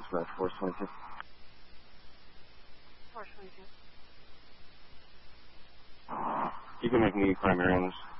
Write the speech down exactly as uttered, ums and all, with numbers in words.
about Force twenty-two. Force twenty-two. You can make me primary on this.